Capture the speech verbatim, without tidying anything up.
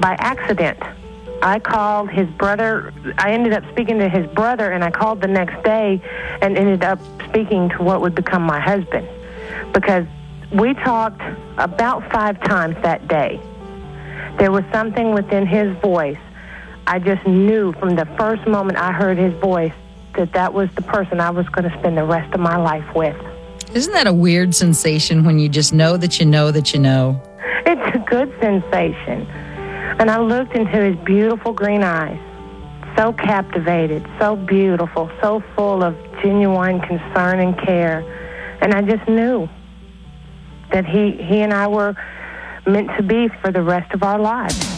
by accident. I called his brother. I ended up speaking to his brother, and I called the next day and ended up speaking to what would become my husband, because we talked about five times that day. There was something within his voice. I just knew from the first moment I heard his voice that that was the person I was going to spend the rest of my life with. Isn't that a weird sensation when you just know that you know that you know? It's a good sensation. And I looked into his beautiful green eyes, so captivated, so beautiful, so full of genuine concern and care. And I just knew that he, he and I were meant to be for the rest of our lives.